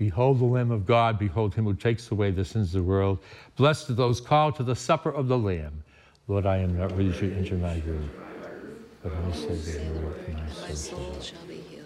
Behold the Lamb of God, behold him who takes away the sins of the world. Blessed are those called to the supper of the Lamb. Lord, I am not worthy to enter my room, but only say the word, and my soul shall be healed.